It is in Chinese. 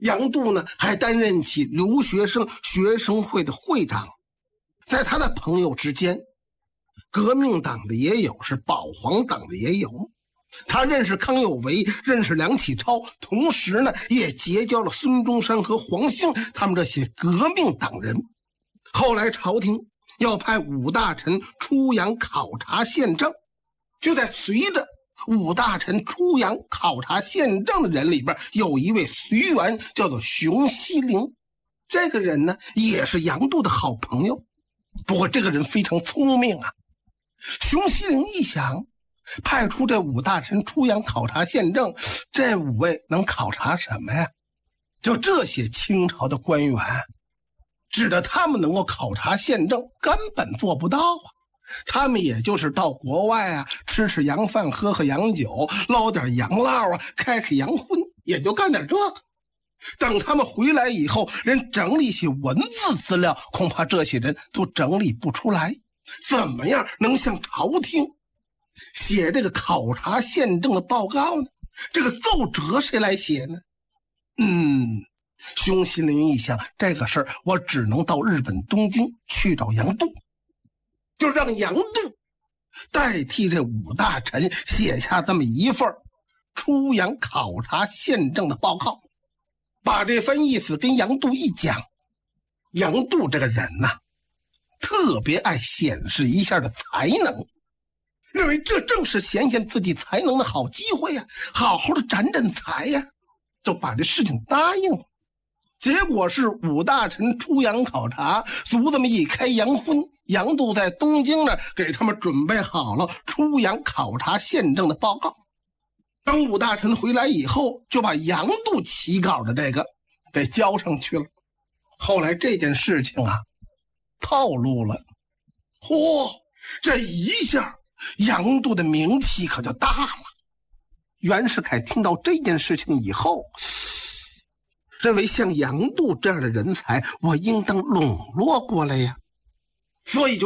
杨度呢还担任起留学生学生会的会长。在他的朋友之间，革命党的也有，是保皇党的也有。他认识康有为，认识梁启超，同时呢也结交了孙中山和黄兴他们这些革命党人。后来朝廷要派武大臣出洋考察宪政，就在随着武大臣出洋考察宪政的人里边，有一位随员叫做熊希龄。这个人呢也是杨度的好朋友，不过这个人非常聪明啊。熊希龄一想，派出这武大臣出洋考察宪政，这5位能考察什么呀？就这些清朝的官员，指着他们能够考察宪政，根本做不到啊。他们也就是到国外啊，吃吃洋饭，喝喝洋酒，捞点洋烙啊，开开洋荤，也就干点这个。等他们回来以后，连整理些文字资料，恐怕这些人都整理不出来。怎么样能向朝廷写这个考察宪政的报告呢？这个奏折谁来写呢？熊希龄一想，这个事儿我只能到日本东京去找杨度，就让杨度代替这武大臣写下这么一份出洋考察宪政的报告。把这番意思跟杨度一讲，杨度这个人呐，特别爱显示一下的才能，认为这正是显现自己才能的好机会呀，好好的展展才呀，就把这事情答应了。结果是武大臣出洋考察，俗这么一开洋荤，杨度在东京那儿给他们准备好了出洋考察宪政的报告。当武大臣回来以后，就把杨度起稿的这个给交上去了。后来这件事情啊透露了，这一下杨度的名气可就大了。袁世凯听到这件事情以后，认为像杨度这样的人才，我应当笼络过来呀，所以就